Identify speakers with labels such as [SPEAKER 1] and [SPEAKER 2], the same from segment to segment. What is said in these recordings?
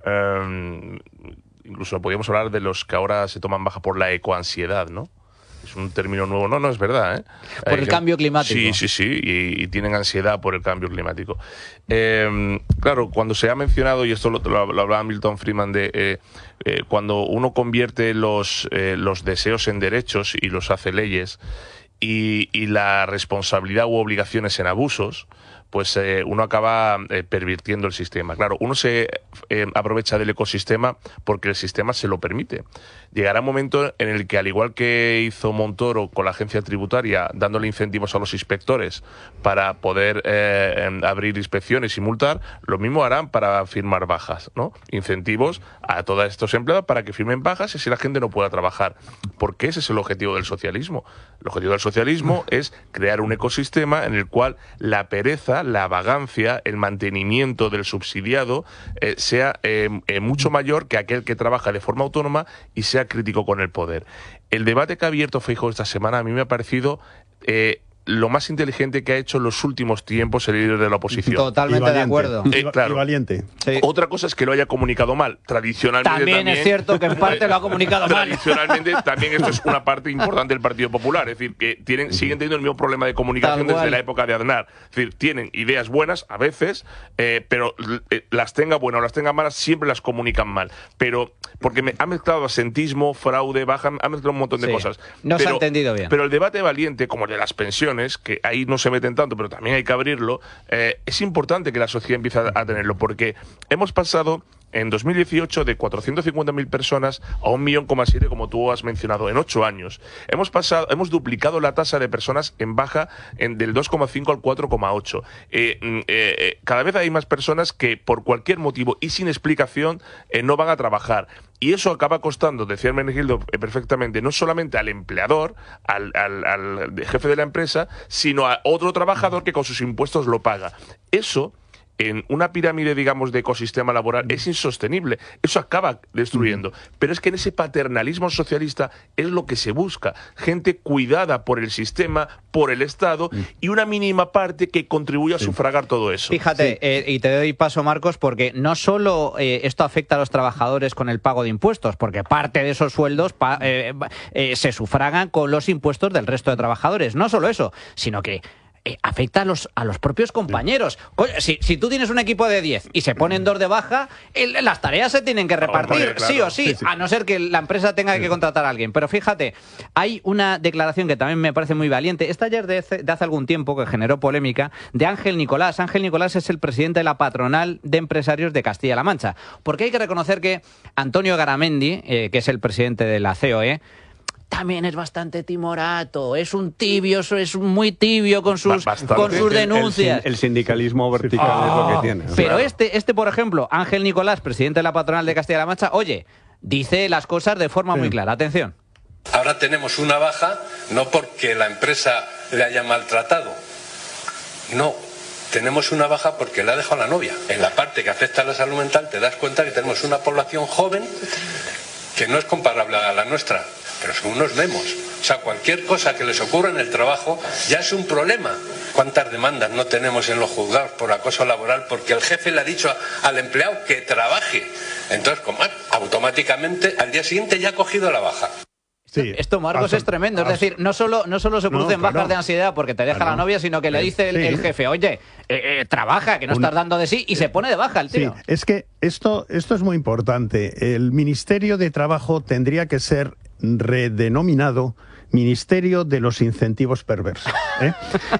[SPEAKER 1] incluso podríamos hablar de los que ahora se toman baja por la ecoansiedad, ¿no? Es un término nuevo. No, es verdad, ¿eh?
[SPEAKER 2] Por el cambio climático.
[SPEAKER 1] Sí, y tienen ansiedad por el cambio climático. Claro, cuando se ha mencionado, y esto lo hablaba Milton Friedman, cuando uno convierte los deseos en derechos y los hace leyes, y la responsabilidad u obligaciones en abusos, pues uno acaba pervirtiendo el sistema. Claro, uno se aprovecha del ecosistema porque el sistema se lo permite. Llegará un momento en el que, al igual que hizo Montoro con la agencia tributaria, dándole incentivos a los inspectores para poder abrir inspecciones y multar, lo mismo harán para firmar bajas, ¿no? Incentivos a todos estos empleados para que firmen bajas y así la gente no pueda trabajar. Porque ese es el objetivo del socialismo. El objetivo del socialismo es crear un ecosistema en el cual la pereza, la vagancia, el mantenimiento del subsidiado sea mucho mayor que aquel que trabaja de forma autónoma y sea crítico con el poder. El debate que ha abierto Feijóo esta semana a mí me ha parecido lo más inteligente que ha hecho en los últimos tiempos el líder de la oposición.
[SPEAKER 2] Totalmente de acuerdo.
[SPEAKER 1] Claro.
[SPEAKER 3] Y valiente.
[SPEAKER 2] Sí.
[SPEAKER 1] Otra cosa es que lo haya comunicado mal. Tradicionalmente
[SPEAKER 2] También es cierto que en parte lo ha comunicado mal.
[SPEAKER 1] Tradicionalmente también esto es una parte importante del Partido Popular. Es decir, que siguen teniendo el mismo problema de comunicación desde la época de Aznar. Es decir, tienen ideas buenas a veces, pero las tenga buenas o las tenga malas, siempre las comunican mal. Pero porque ha mezclado asentismo, fraude, baja, ha mezclado un montón de cosas.
[SPEAKER 2] No se ha entendido bien.
[SPEAKER 1] Pero el debate valiente, como el de las pensiones, que ahí no se meten tanto, pero también hay que abrirlo, es importante que la sociedad empiece a tenerlo, porque hemos pasado en 2018 de 450.000 personas a 1,7 millones, como tú has mencionado, en 8 años. Hemos duplicado la tasa de personas en baja del 2,5 al 4,8. Cada vez hay más personas que por cualquier motivo y sin explicación no van a trabajar. Y eso acaba costando, decía Hermenegildo perfectamente, no solamente al empleador, al jefe de la empresa, sino a otro trabajador que con sus impuestos lo paga. Eso, en una pirámide, digamos, de ecosistema laboral, es insostenible. Eso acaba destruyendo. Pero es que en ese paternalismo socialista es lo que se busca. Gente cuidada por el sistema, por el Estado, y una mínima parte que contribuye a sufragar todo eso.
[SPEAKER 2] Fíjate, y te doy paso, Marcos, porque no solo esto afecta a los trabajadores con el pago de impuestos, porque parte de esos sueldos se sufragan con los impuestos del resto de trabajadores. No solo eso, sino que afecta a los propios compañeros. Si tú tienes un equipo de 10 y se ponen 2 de baja, las tareas se tienen que repartir, claro, sí o sí, a no ser que la empresa tenga que contratar a alguien. Pero fíjate, hay una declaración que también me parece muy valiente. Esta ayer de hace algún tiempo, que generó polémica, de Ángel Nicolás. Ángel Nicolás es el presidente de la patronal de empresarios de Castilla-La Mancha. Porque hay que reconocer que Antonio Garamendi, que es el presidente de la COE, también es bastante timorato, es un tibio, es muy tibio con sus denuncias.
[SPEAKER 3] El sindicalismo vertical es lo que tiene.
[SPEAKER 2] Pero este, por ejemplo, Ángel Nicolás, presidente de la patronal de Castilla-La Mancha, oye, dice las cosas de forma muy clara. Atención.
[SPEAKER 4] Ahora tenemos una baja, no porque la empresa le haya maltratado, no. Tenemos una baja porque le ha dejado la novia. En la parte que afecta a la salud mental te das cuenta que tenemos una población joven que no es comparable a la nuestra. Pero son unos memos. O sea, cualquier cosa que les ocurra en el trabajo ya es un problema. ¿Cuántas demandas no tenemos en los juzgados por acoso laboral porque el jefe le ha dicho al empleado que trabaje? Entonces, automáticamente al día siguiente ya ha cogido la baja.
[SPEAKER 2] Sí, esto, Marcos, es tremendo. Es decir, no solo se producen bajas de ansiedad porque te deja la novia, sino que le dice el jefe, oye, trabaja, que no estás dando de sí, y se pone de baja el tío.
[SPEAKER 3] Sí, es que esto es muy importante. El Ministerio de Trabajo tendría que ser redenominado Ministerio de los Incentivos Perversos, ¿eh?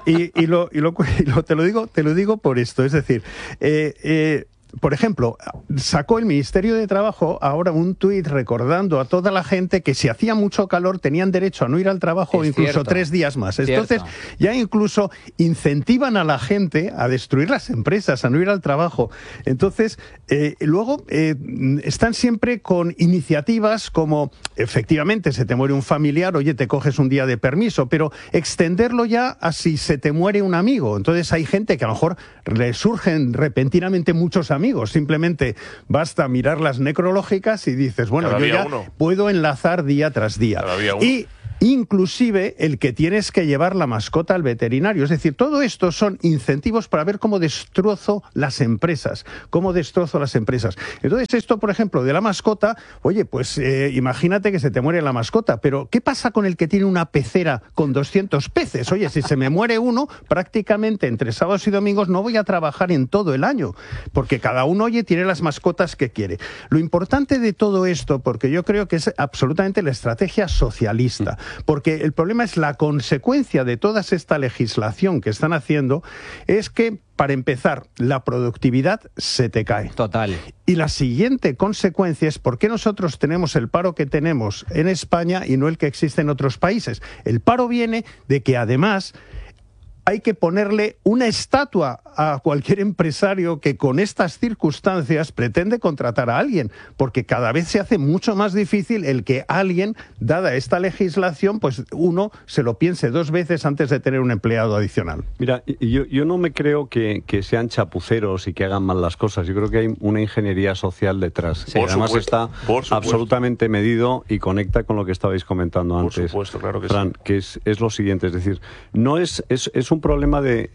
[SPEAKER 3] Te lo digo por esto, es decir, por ejemplo, sacó el Ministerio de Trabajo ahora un tuit recordando a toda la gente que si hacía mucho calor tenían derecho a no ir al trabajo incluso 3 días más. Entonces, ya incluso incentivan a la gente a destruir las empresas, a no ir al trabajo. Entonces, luego están siempre con iniciativas como, efectivamente, se te muere un familiar, oye, te coges un día de permiso, pero extenderlo ya a si se te muere un amigo. Entonces, hay gente que a lo mejor le surgen repentinamente muchos amigos. Simplemente basta mirar las necrológicas y dices, bueno, yo ya puedo enlazar día tras día. inclusive el que tienes que llevar la mascota al veterinario. Es decir, todo esto son incentivos para ver cómo destrozo las empresas, Entonces, esto, por ejemplo, de la mascota, oye, pues imagínate que se te muere la mascota, pero ¿qué pasa con el que tiene una pecera con 200 peces? Oye, si se me muere uno, prácticamente entre sábados y domingos no voy a trabajar en todo el año, porque cada uno, oye, tiene las mascotas que quiere. Lo importante de todo esto, porque yo creo que es absolutamente la estrategia socialista, porque el problema es la consecuencia de toda esta legislación que están haciendo, es que, para empezar, la productividad se te cae.
[SPEAKER 2] Total.
[SPEAKER 3] Y la siguiente consecuencia es por qué nosotros tenemos el paro que tenemos en España y no el que existe en otros países. El paro viene de que, además, hay que ponerle una estatua a cualquier empresario que con estas circunstancias pretende contratar a alguien, porque cada vez se hace mucho más difícil el que alguien, dada esta legislación, pues uno se lo piense 2 veces antes de tener un empleado adicional.
[SPEAKER 5] Mira, yo no me creo que sean chapuceros y que hagan mal las cosas. Yo creo que hay una ingeniería social detrás.
[SPEAKER 1] Sí,
[SPEAKER 5] además está absolutamente medido y conecta con lo que estabais comentando antes.
[SPEAKER 1] Por supuesto, claro que
[SPEAKER 5] Fran,
[SPEAKER 1] sí.
[SPEAKER 5] que es lo siguiente, es decir, no es un problema de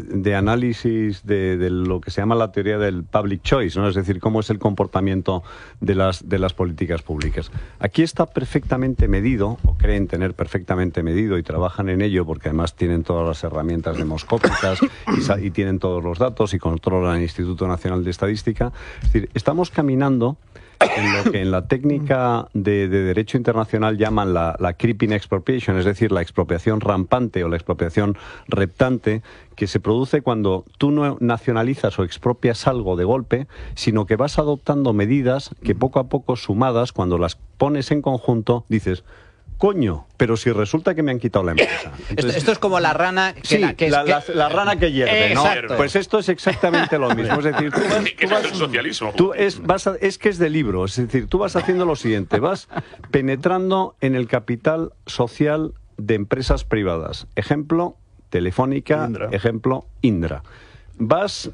[SPEAKER 5] análisis de lo que se llama la teoría del public choice, ¿no? Es decir, cómo es el comportamiento de las políticas públicas. Aquí está perfectamente medido, o creen tener perfectamente medido, y trabajan en ello porque además tienen todas las herramientas demoscópicas y tienen todos los datos y controlan el Instituto Nacional de Estadística. Es decir, estamos caminando en lo que en la técnica de derecho internacional llaman la creeping expropriation, es decir, la expropiación rampante o la expropiación reptante, que se produce cuando tú no nacionalizas o expropias algo de golpe, sino que vas adoptando medidas que poco a poco, sumadas, cuando las pones en conjunto, dices: coño, pero si resulta que me han quitado la empresa. Entonces,
[SPEAKER 2] esto es como la rana que,
[SPEAKER 5] la rana que hierve, ¿no?
[SPEAKER 2] Exacto.
[SPEAKER 5] Pues esto es exactamente lo mismo. Es decir,
[SPEAKER 1] ¿Qué es el socialismo?
[SPEAKER 5] es que es de libro. Es decir, tú vas haciendo lo siguiente: vas penetrando en el capital social de empresas privadas. Ejemplo, Telefónica.
[SPEAKER 3] Indra.
[SPEAKER 5] Ejemplo, Indra. Vas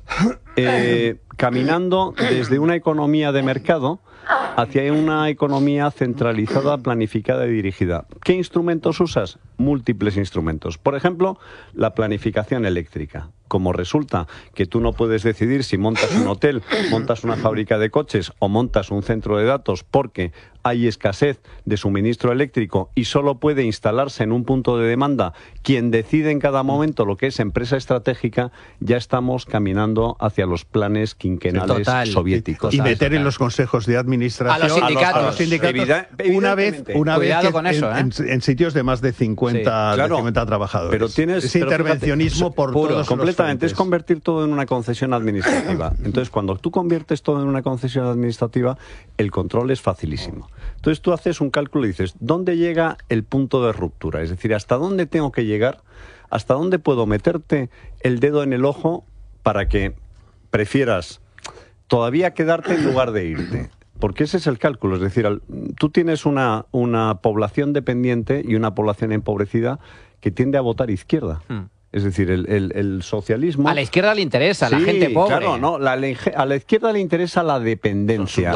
[SPEAKER 5] caminando desde una economía de mercado hacia una economía centralizada, planificada y dirigida. ¿Qué instrumentos usas? Múltiples instrumentos. Por ejemplo, la planificación eléctrica. Como resulta que tú no puedes decidir si montas un hotel, montas una fábrica de coches o montas un centro de datos porque hay escasez de suministro eléctrico y solo puede instalarse en un punto de demanda quien decide en cada momento lo que es empresa estratégica, ya estamos caminando hacia los planes quinquenales soviéticos.
[SPEAKER 3] Y meter en los consejos de administración
[SPEAKER 2] a los sindicatos.
[SPEAKER 3] Una vez
[SPEAKER 2] Cuidado con eso,
[SPEAKER 3] en sitios de más de 50,
[SPEAKER 5] claro,
[SPEAKER 3] de 50 trabajadores.
[SPEAKER 5] Pero tienes
[SPEAKER 3] ese intervencionismo
[SPEAKER 5] fíjate,
[SPEAKER 3] por
[SPEAKER 5] puro,
[SPEAKER 3] todos
[SPEAKER 5] completamente.
[SPEAKER 3] los frentes.
[SPEAKER 5] Es convertir todo en una concesión administrativa. Entonces, cuando tú conviertes todo en una concesión administrativa, el control es facilísimo. Entonces, tú haces un cálculo y dices: ¿dónde llega el punto de ruptura? Es decir, ¿hasta dónde tengo que llegar? ¿Hasta dónde puedo meterte el dedo en el ojo para que prefieras todavía quedarte en lugar de irte? Porque ese es el cálculo. Es decir, tú tienes una población dependiente y una población empobrecida que tiende a votar izquierda. Es decir, el socialismo...
[SPEAKER 2] A la izquierda le interesa, a la gente pobre.
[SPEAKER 5] Claro, no, a la izquierda le interesa la dependencia.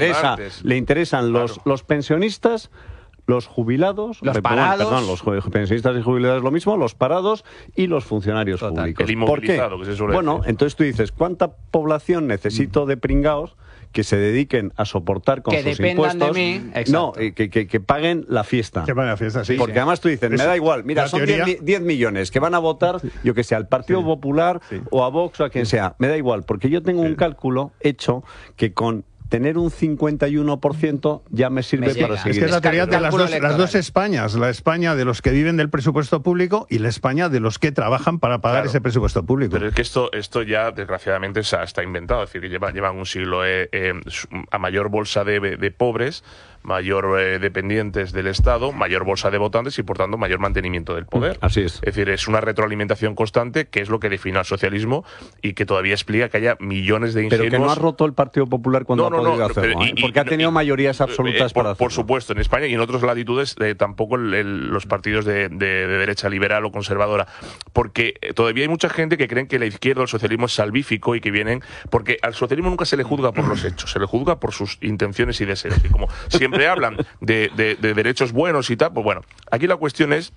[SPEAKER 5] Le interesan los pensionistas, los jubilados,
[SPEAKER 2] los parados.
[SPEAKER 5] Perdón, los pensionistas y jubilados lo mismo, los parados y los funcionarios públicos.
[SPEAKER 1] El inmovilizado, que se suele decir.
[SPEAKER 5] Entonces tú dices: ¿cuánta población necesito de pringaos que se dediquen a soportar con sus impuestos?
[SPEAKER 2] De mí.
[SPEAKER 5] No, que paguen la fiesta.
[SPEAKER 3] Que paguen la fiesta, sí.
[SPEAKER 5] Porque además tú dices: me da igual, mira, son 10 millones que van a votar, yo que sé, al Partido Popular o a Vox o a quien sea. Me da igual, porque yo tengo un cálculo hecho que con tener un 51% ya me sirve para seguir.
[SPEAKER 3] Es que es la teoría de las dos Españas, la España de los que viven del presupuesto público y la España de los que trabajan para pagar ese presupuesto público.
[SPEAKER 1] Pero es que esto ya, desgraciadamente, está inventado. Es decir, que llevan un siglo a mayor bolsa de pobres, mayor dependientes del Estado, mayor bolsa de votantes y, por tanto, mayor mantenimiento del poder.
[SPEAKER 5] Así es.
[SPEAKER 1] Es decir, es una retroalimentación constante, que es lo que define al socialismo y que todavía explica que haya millones de ingenuos...
[SPEAKER 5] Pero que no ha roto el Partido Popular cuando ha podido hacerlo, porque ha tenido mayorías absolutas para hacerlo.
[SPEAKER 1] Por supuesto, en España y en otras latitudes tampoco los partidos de derecha liberal o conservadora, porque todavía hay mucha gente que creen que la izquierda o el socialismo es salvífico y que vienen... Porque al socialismo nunca se le juzga por los hechos, se le juzga por sus intenciones y deseos. Y como siempre siempre hablan de derechos buenos y tal. Pues bueno, aquí la cuestión es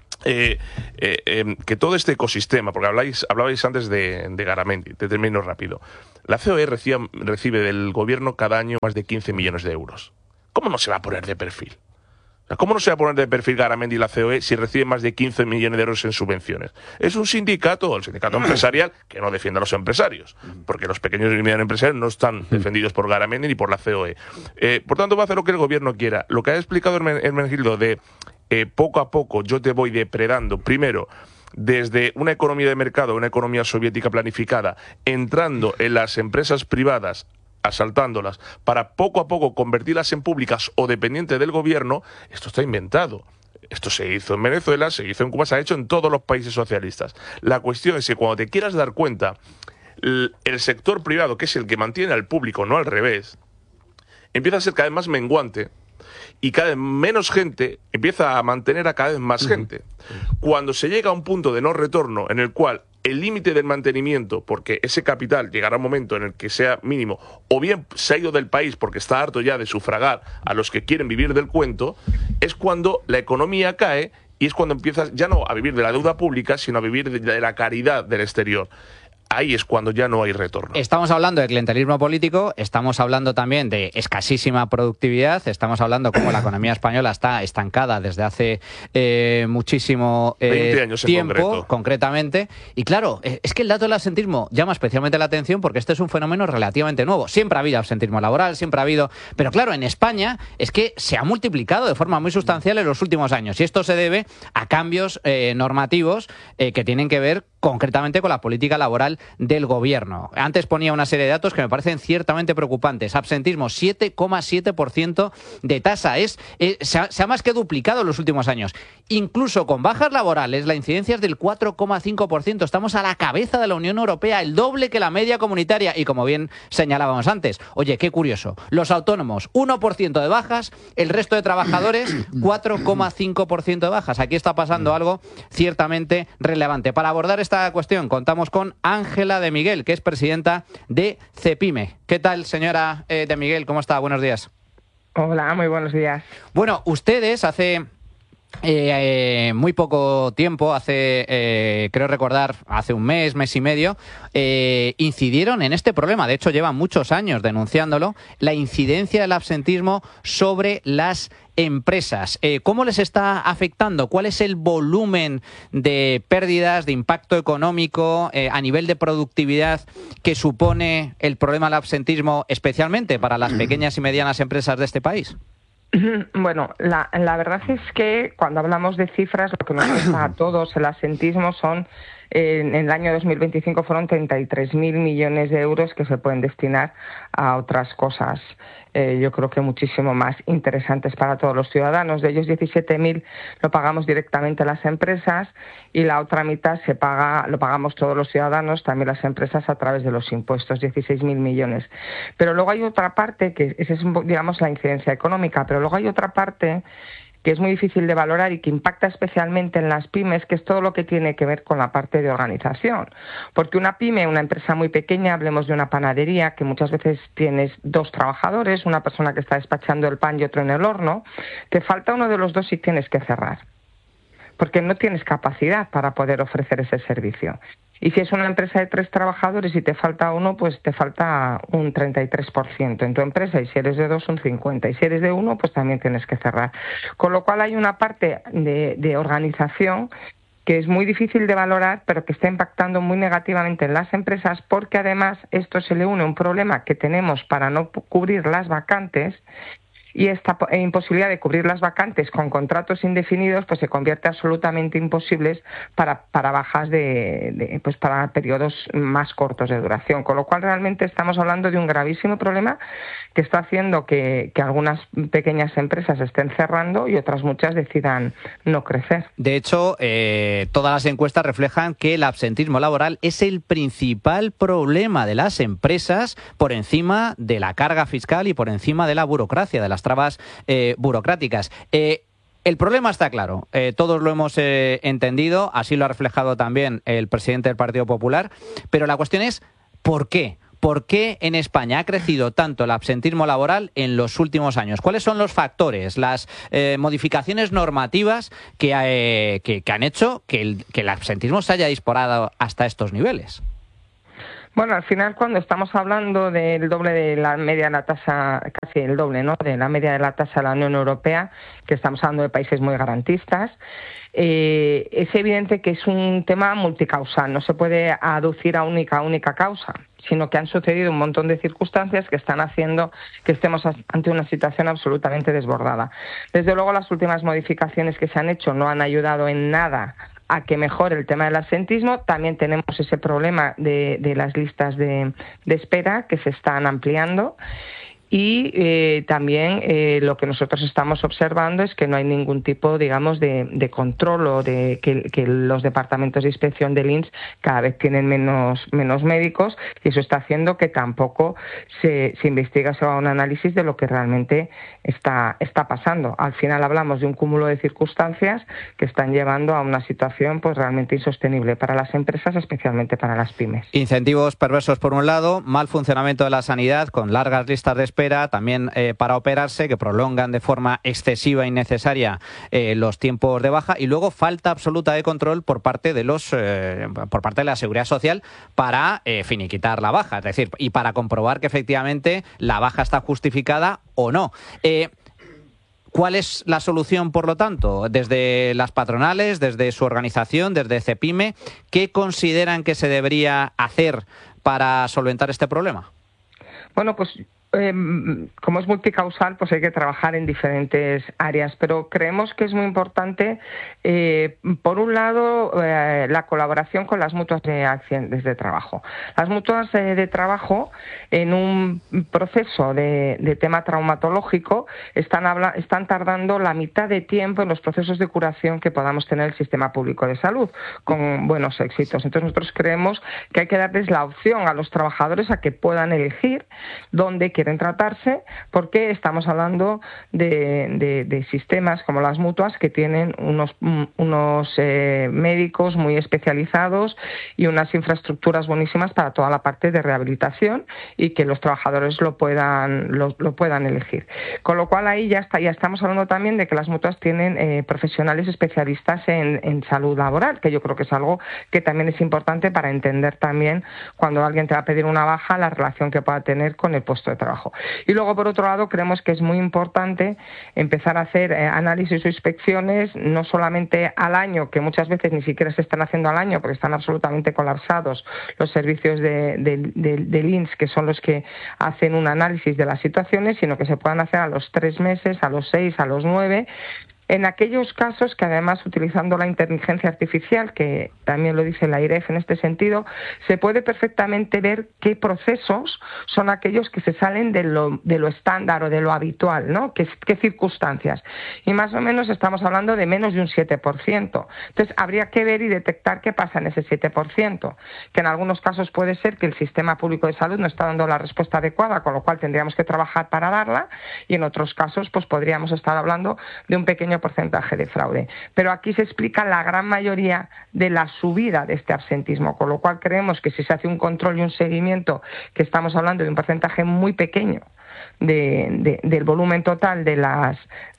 [SPEAKER 1] que todo este ecosistema, porque hablabais antes de Garamendi, te termino rápido. La COE recibe del gobierno cada año más de 15 millones de euros. ¿Cómo no se va a poner de perfil? ¿Cómo no se va a poner de perfil Garamendi y la COE si recibe más de 15 millones de euros en subvenciones? Es un sindicato, el sindicato empresarial, que no defiende a los empresarios, porque los pequeños y medianos empresarios no están defendidos por Garamendi ni por la COE. Por tanto, va a hacer lo que el gobierno quiera. Lo que ha explicado Hermenegildo de poco a poco yo te voy depredando, primero, desde una economía de mercado, una economía soviética planificada, entrando en las empresas privadas, asaltándolas, para poco a poco convertirlas en públicas o dependientes del gobierno, esto está inventado. Esto se hizo en Venezuela, se hizo en Cuba, se ha hecho en todos los países socialistas. La cuestión es que cuando te quieras dar cuenta, el sector privado, que es el que mantiene al público, no al revés, empieza a ser cada vez más menguante y cada vez menos gente empieza a mantener a cada vez más gente. Cuando se llega a un punto de no retorno en el cual el límite del mantenimiento, porque ese capital llegará un momento en el que sea mínimo, o bien se ha ido del país porque está harto ya de sufragar a los que quieren vivir del cuento, es cuando la economía cae y es cuando empiezas ya no a vivir de la deuda pública, sino a vivir de la caridad del exterior. Ahí es cuando ya no hay retorno.
[SPEAKER 2] Estamos hablando de clientelismo político, estamos hablando también de escasísima productividad, estamos hablando cómo la economía española está estancada desde hace muchísimo
[SPEAKER 1] 20 años
[SPEAKER 2] tiempo, concretamente. Y claro, es que el dato del absentismo llama especialmente la atención porque este es un fenómeno relativamente nuevo. Siempre ha habido absentismo laboral, siempre ha habido... Pero claro, en España es que se ha multiplicado de forma muy sustancial en los últimos años. Y esto se debe a cambios normativos que tienen que ver concretamente con la política laboral del gobierno. Antes ponía una serie de datos que me parecen ciertamente preocupantes. Absentismo, 7,7% de tasa. Se ha más que duplicado en los últimos años. Incluso con bajas laborales, la incidencia es del 4,5%. Estamos a la cabeza de la Unión Europea, el doble que la media comunitaria. Y como bien señalábamos antes, oye, qué curioso, los autónomos, 1% de bajas, el resto de trabajadores, 4,5% de bajas. Aquí está pasando algo ciertamente relevante. Para abordar esta cuestión contamos con Ángela de Miguel, que es presidenta de CEPIME. ¿Qué tal, señora de Miguel? ¿Cómo está? Buenos días.
[SPEAKER 6] Hola, muy buenos días.
[SPEAKER 2] Bueno, ustedes hace muy poco tiempo, creo recordar, hace un mes y medio, incidieron en este problema. De hecho, llevan muchos años denunciándolo, la incidencia del absentismo sobre las empresas. ¿Cómo les está afectando? ¿Cuál es el volumen de pérdidas, de impacto económico a nivel de productividad que supone el problema del absentismo, especialmente para las pequeñas y medianas empresas de este país?
[SPEAKER 6] Bueno, la verdad es que cuando hablamos de cifras, lo que nos pasa a todos el absentismo son, en el año 2025 fueron 33.000 millones de euros que se pueden destinar a otras cosas. Yo creo que muchísimo más interesantes para todos los ciudadanos. De ellos 17.000 lo pagamos directamente las empresas y la otra mitad lo pagamos todos los ciudadanos, también las empresas, a través de los impuestos, 16.000 millones. Pero luego hay otra parte, que esa es, digamos, la incidencia económica, pero luego hay otra parte que es muy difícil de valorar y que impacta especialmente en las pymes, que es todo lo que tiene que ver con la parte de organización. Porque una pyme, una empresa muy pequeña, hablemos de una panadería, que muchas veces tienes 2 trabajadores, una persona que está despachando el pan y otro en el horno, te falta uno de los 2 y tienes que cerrar, porque no tienes capacidad para poder ofrecer ese servicio. Y si es una empresa de 3 trabajadores y te falta uno, pues te falta un 33% en tu empresa, y si eres de 2, un 50%, y si eres de 1, pues también tienes que cerrar. Con lo cual hay una parte de organización que es muy difícil de valorar, pero que está impactando muy negativamente en las empresas, porque además esto se le une a un problema que tenemos para no cubrir las vacantes. Y esta imposibilidad de cubrir las vacantes con contratos indefinidos pues se convierte absolutamente imposibles para bajas pues para periodos más cortos de duración, con lo cual realmente estamos hablando de un gravísimo problema que está haciendo que algunas pequeñas empresas estén cerrando y otras muchas decidan no crecer.
[SPEAKER 2] De hecho, todas las encuestas reflejan que el absentismo laboral es el principal problema de las empresas, por encima de la carga fiscal y por encima de la burocracia, de las trabas burocráticas. El problema está claro, todos lo hemos entendido, así lo ha reflejado también el presidente del Partido Popular, pero la cuestión es ¿por qué? ¿por qué en España ha crecido tanto el absentismo laboral en los últimos años? ¿Cuáles son los factores, las modificaciones normativas que han hecho que el absentismo se haya disparado hasta estos niveles?
[SPEAKER 6] Bueno, al final, cuando estamos hablando del doble de la media de la tasa, casi el doble, ¿no?, de la media de la tasa de la Unión Europea, que estamos hablando de países muy garantistas, es evidente que es un tema multicausal, no se puede aducir a única causa, sino que han sucedido un montón de circunstancias que están haciendo que estemos ante una situación absolutamente desbordada. Desde luego, las últimas modificaciones que se han hecho no han ayudado en nada a que mejore el tema del absentismo. También tenemos ese problema de las listas de espera que se están ampliando. Y también lo que nosotros estamos observando es que no hay ningún tipo, digamos, de control o de que los departamentos de inspección del INS cada vez tienen menos médicos, y eso está haciendo que tampoco se investiga, se haga un análisis de lo que realmente está pasando. Al final hablamos de un cúmulo de circunstancias que están llevando a una situación pues realmente insostenible para las empresas, especialmente para las pymes.
[SPEAKER 2] Incentivos perversos por un lado, mal funcionamiento de la sanidad con largas listas de espera, también para operarse, que prolongan de forma excesiva e innecesaria los tiempos de baja, y luego falta absoluta de control por parte de la Seguridad Social para finiquitar la baja, es decir, y para comprobar que efectivamente la baja está justificada o no. ¿Cuál es la solución, por lo tanto? Desde las patronales, desde su organización, desde CEPIME, ¿qué consideran que se debería hacer para solventar este problema?
[SPEAKER 6] Bueno, pues como es multicausal, pues hay que trabajar en diferentes áreas, pero creemos que es muy importante, por un lado, la colaboración con las mutuas de accidentes de trabajo. Las mutuas de trabajo, en un proceso de tema traumatológico, están tardando la mitad de tiempo en los procesos de curación que podamos tener el sistema público de salud, con buenos éxitos. Entonces nosotros creemos que hay que darles la opción a los trabajadores a que puedan elegir dónde quieren tratarse, porque estamos hablando de sistemas como las mutuas que tienen unos médicos muy especializados y unas infraestructuras buenísimas para toda la parte de rehabilitación, y que los trabajadores lo puedan elegir. Con lo cual ahí ya estamos hablando también de que las mutuas tienen profesionales especialistas en salud laboral, que yo creo que es algo que también es importante para entender también cuando alguien te va a pedir una baja, la relación que pueda tener con el puesto de trabajo. Y luego, por otro lado, creemos que es muy importante empezar a hacer análisis o inspecciones, no solamente al año, que muchas veces ni siquiera se están haciendo al año porque están absolutamente colapsados los servicios del INS, que son los que hacen un análisis de las situaciones, sino que se puedan hacer a los 3 meses, a los 6, a los 9, en aquellos casos que, además, utilizando la inteligencia artificial, que también lo dice la IREF en este sentido, se puede perfectamente ver qué procesos son aquellos que se salen de lo estándar o de lo habitual, ¿no? ¿Qué circunstancias? Y más o menos estamos hablando de menos de un 7%. Entonces, habría que ver y detectar qué pasa en ese 7%, que en algunos casos puede ser que el sistema público de salud no está dando la respuesta adecuada, con lo cual tendríamos que trabajar para darla, y en otros casos pues podríamos estar hablando de un pequeño porcentaje de fraude. Pero aquí se explica la gran mayoría de la subida de este absentismo, con lo cual creemos que si se hace un control y un seguimiento, que estamos hablando de un porcentaje muy pequeño del volumen total de las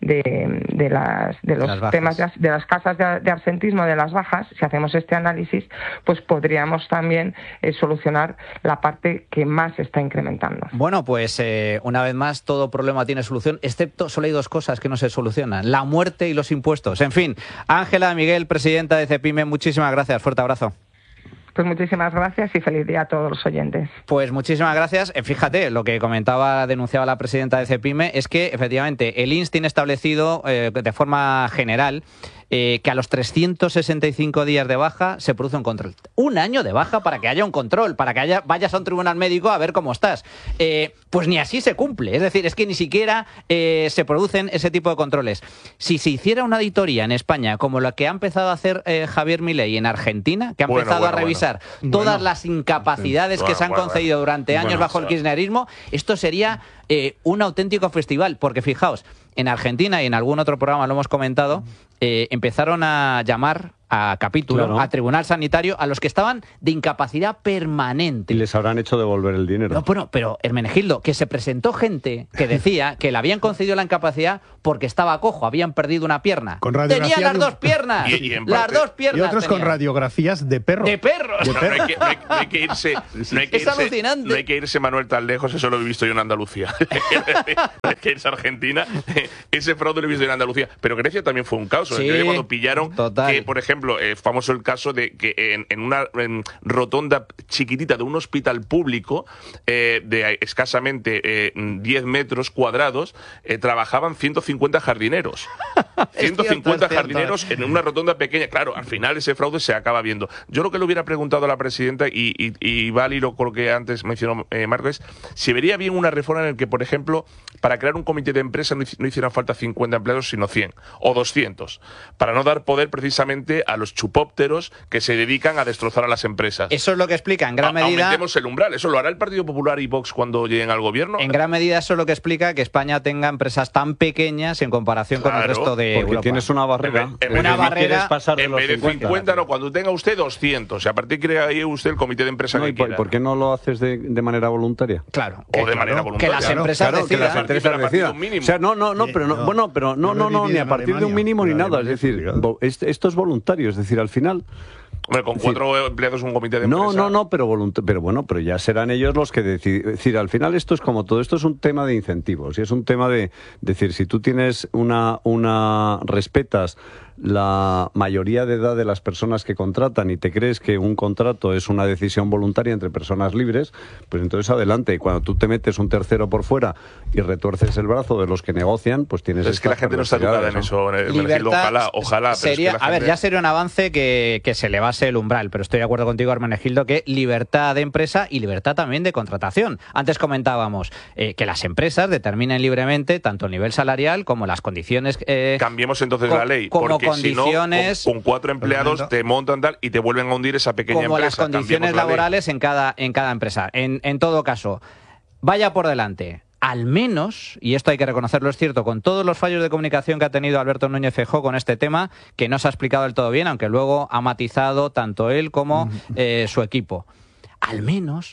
[SPEAKER 6] casas de absentismo, de las bajas, si hacemos este análisis, pues podríamos también solucionar la parte que más se está incrementando.
[SPEAKER 2] Bueno, pues una vez más, todo problema tiene solución, excepto solo hay 2 cosas que no se solucionan: la muerte y los impuestos. En fin, Ángela Miguel, presidenta de CEPIME, muchísimas gracias, fuerte abrazo.
[SPEAKER 6] Pues muchísimas gracias y feliz día a todos los oyentes.
[SPEAKER 2] Pues muchísimas gracias. Fíjate, lo que denunciaba la presidenta de CEPIME es que efectivamente el INS tiene establecido de forma general que a los 365 días de baja se produce un control. Un año de baja para que haya un control, para que vayas a un tribunal médico a ver cómo estás. Pues ni así se cumple. Es decir, es que ni siquiera se producen ese tipo de controles. Si se hiciera una auditoría en España como la que ha empezado a hacer Javier Milei en Argentina, que ha empezado a revisar todas las incapacidades que se han concedido durante años bajo el kirchnerismo, esto sería un auténtico festival. Porque fijaos, en Argentina y en algún otro programa lo hemos comentado, empezaron a llamar a capítulo,
[SPEAKER 5] Claro.
[SPEAKER 2] a tribunal sanitario, a los que estaban de incapacidad permanente.
[SPEAKER 5] Y les habrán hecho devolver el dinero.
[SPEAKER 2] No, bueno, pero Hermenegildo, que se presentó gente que decía que le habían concedido la incapacidad porque estaba cojo, habían perdido una pierna.
[SPEAKER 3] Con radiografía
[SPEAKER 2] Tenía las
[SPEAKER 3] de-
[SPEAKER 2] dos piernas.
[SPEAKER 1] Y en
[SPEAKER 2] las
[SPEAKER 1] parte-
[SPEAKER 2] dos piernas.
[SPEAKER 3] Y otros con
[SPEAKER 2] tenía.
[SPEAKER 3] radiografías de perro.
[SPEAKER 2] De perros.
[SPEAKER 1] No hay que irse. No hay que
[SPEAKER 2] Es
[SPEAKER 1] irse,
[SPEAKER 2] alucinante.
[SPEAKER 1] No hay que irse, Manuel, tan lejos. Eso lo he visto yo en Andalucía. No hay que irse a Argentina. Ese fraude lo he visto yo en Andalucía. Pero Grecia también fue un caos.
[SPEAKER 2] Sí,
[SPEAKER 1] Cuando pillaron
[SPEAKER 2] total.
[SPEAKER 1] que, por ejemplo, famoso el caso de que en una rotonda chiquitita de un hospital público de escasamente 10 metros cuadrados trabajaban 150 jardineros. 150
[SPEAKER 2] cierto.
[SPEAKER 1] jardineros en una rotonda pequeña. Claro, al final ese fraude se acaba viendo. Yo lo que le hubiera preguntado a la presidenta, y va al hilo con lo que antes mencionó Marcos, si vería bien una reforma en la que, por ejemplo, para crear un comité de empresa no hicieran falta 50 empleados, sino 100 o 200, para no dar poder precisamente a los chupópteros que se dedican a destrozar a las empresas.
[SPEAKER 2] Eso es lo que explica en gran medida.
[SPEAKER 1] Aumentemos el umbral. ¿Eso lo hará el Partido Popular y Vox cuando lleguen al gobierno?
[SPEAKER 2] En gran medida eso es lo que explica que España tenga empresas tan pequeñas en comparación con el
[SPEAKER 1] Claro,
[SPEAKER 2] resto de
[SPEAKER 5] Porque
[SPEAKER 2] Europa.
[SPEAKER 5] tienes una barrera.
[SPEAKER 1] En vez- en
[SPEAKER 5] Es
[SPEAKER 1] vez de-
[SPEAKER 5] decir, no
[SPEAKER 2] barrera,
[SPEAKER 5] quieres pasar de
[SPEAKER 1] En
[SPEAKER 5] los
[SPEAKER 1] vez de 50, no, cuando tenga usted 200. O a partir de que ahí usted el comité de empresa
[SPEAKER 5] No,
[SPEAKER 1] que
[SPEAKER 5] ¿y por,
[SPEAKER 1] quiera.
[SPEAKER 5] por qué no lo haces de manera voluntaria?
[SPEAKER 2] Claro.
[SPEAKER 1] O de manera
[SPEAKER 2] Que
[SPEAKER 1] voluntaria.
[SPEAKER 2] las
[SPEAKER 1] Claro,
[SPEAKER 2] empresas
[SPEAKER 5] Claro, que
[SPEAKER 2] decidan.
[SPEAKER 5] las empresas
[SPEAKER 1] a partir de
[SPEAKER 5] decidan.
[SPEAKER 1] un mínimo.
[SPEAKER 5] O sea, no, pero no,
[SPEAKER 3] no.
[SPEAKER 5] bueno, pero no,
[SPEAKER 3] Lo he
[SPEAKER 5] ni
[SPEAKER 3] vivido
[SPEAKER 5] a
[SPEAKER 3] en
[SPEAKER 5] partir de un
[SPEAKER 3] Alemania,
[SPEAKER 5] mínimo ni
[SPEAKER 3] pero
[SPEAKER 5] nada. Es
[SPEAKER 3] Alemania es
[SPEAKER 5] decir,
[SPEAKER 3] obligado.
[SPEAKER 5] esto es voluntario. Es decir, al final.
[SPEAKER 1] Hombre, con 4 empleados un comité de
[SPEAKER 5] No,
[SPEAKER 1] empresa.
[SPEAKER 5] pero bueno, pero ya serán ellos los que deciden. Es decir, al final esto es como todo, esto es un tema de incentivos y es un tema de decir, si tú tienes respetas la mayoría de edad de las personas que contratan y te crees que un contrato es una decisión voluntaria entre personas libres, pues entonces adelante. Y cuando tú te metes un tercero por fuera y retuerces el brazo de los que negocian, pues tienes
[SPEAKER 1] Es que la
[SPEAKER 5] estas
[SPEAKER 1] gente no está educada en
[SPEAKER 5] perversidades,
[SPEAKER 1] eso, Hermenegildo. Ojalá. Pero
[SPEAKER 2] sería,
[SPEAKER 1] es que la
[SPEAKER 2] a ver,
[SPEAKER 1] gente-
[SPEAKER 2] ya sería un avance que se elevase el umbral, pero estoy de acuerdo contigo, Hermenegildo, que libertad de empresa y libertad también de contratación. Antes comentábamos que las empresas determinen libremente tanto el nivel salarial como las condiciones.
[SPEAKER 1] Cambiemos entonces
[SPEAKER 2] co-
[SPEAKER 1] la ley,
[SPEAKER 2] como
[SPEAKER 1] porque si no,
[SPEAKER 2] condiciones-
[SPEAKER 1] con 4 empleados te montan tal y te vuelven a hundir esa pequeña
[SPEAKER 2] como
[SPEAKER 1] empresa.
[SPEAKER 2] las condiciones
[SPEAKER 1] Cambiemos la ley.
[SPEAKER 2] laborales en cada empresa. En todo caso, vaya por delante. Al menos, y esto hay que reconocerlo, es cierto, con todos los fallos de comunicación que ha tenido Alberto Núñez Feijóo con este tema, que no se ha explicado del todo bien, aunque luego ha matizado tanto él como su equipo. Al menos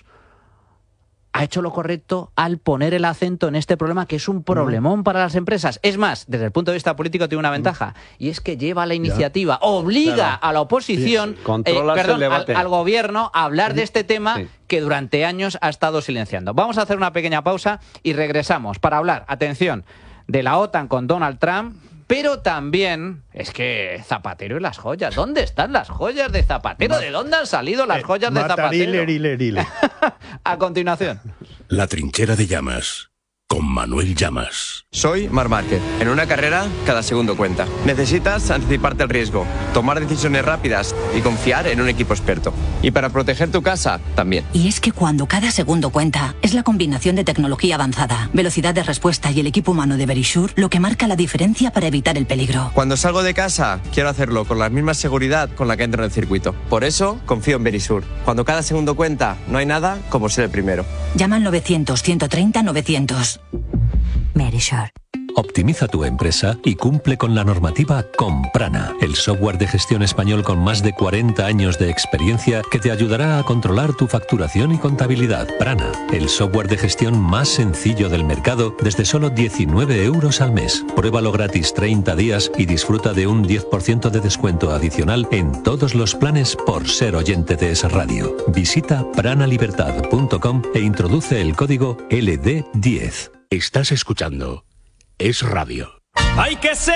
[SPEAKER 2] ha hecho lo correcto al poner el acento en este problema, que es un problemón para las empresas. Es más, desde el punto de vista político tiene una ventaja, y es que lleva la iniciativa, obliga
[SPEAKER 5] Claro.
[SPEAKER 2] a la oposición,
[SPEAKER 5] Sí. Controlas el debate.
[SPEAKER 2] al gobierno, a hablar de este tema
[SPEAKER 5] Sí.
[SPEAKER 2] que durante años ha estado silenciando. Vamos a hacer una pequeña pausa y regresamos para hablar, atención, de la OTAN con Donald Trump, pero también, es que Zapatero y las joyas, ¿dónde están las joyas de Zapatero? ¿De dónde han salido las joyas de Zapatero?
[SPEAKER 3] Matarilerile.
[SPEAKER 2] A continuación.
[SPEAKER 7] La trinchera de llamas, con Manuel Llamas.
[SPEAKER 8] Soy Marc Márquez. En una carrera, cada segundo cuenta. Necesitas anticiparte al riesgo, tomar decisiones rápidas y confiar en un equipo experto. Y para proteger tu casa, también.
[SPEAKER 9] Y es que cuando cada segundo cuenta, es la combinación de tecnología avanzada, velocidad de respuesta y el equipo humano de Verisure lo que marca la diferencia para evitar el peligro.
[SPEAKER 8] Cuando salgo de casa, quiero hacerlo con la misma seguridad con la que entro en el circuito. Por eso, confío en Verisure. Cuando cada segundo cuenta, no hay nada como ser el primero.
[SPEAKER 9] Llama al 900-130-900. Verisure.
[SPEAKER 10] Optimiza tu empresa y cumple con la normativa con Prana, el software de gestión español con más de 40 años de experiencia que te ayudará a controlar tu facturación y contabilidad. Prana, el software de gestión más sencillo del mercado desde solo 19 euros al mes. Pruébalo gratis 30 días y disfruta de un 10% de descuento adicional en todos los planes por ser oyente de Es Radio. Visita pranalibertad.com e introduce el código LD10.
[SPEAKER 7] Estás escuchando Es Radio.
[SPEAKER 11] Hay que ser